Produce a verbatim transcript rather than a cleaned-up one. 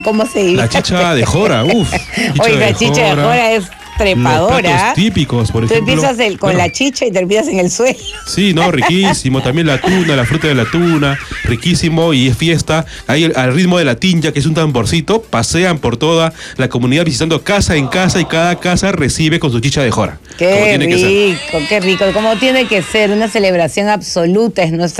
¿Cómo se dice? La chicha de jora, uff. Oye, la chicha de jora es trepadora. Los platos típicos, por Tú ejemplo. empiezas el, con bueno, la chicha y terminas en el suelo. Sí, no, riquísimo. También la tuna, la fruta de la tuna, riquísimo y es fiesta. Ahí al ritmo de la tinja, que es un tamborcito, pasean por toda la comunidad visitando casa en casa y cada casa recibe con su chicha de jora. Qué rico, qué rico. Como tiene que ser, una celebración absoluta es nuestra.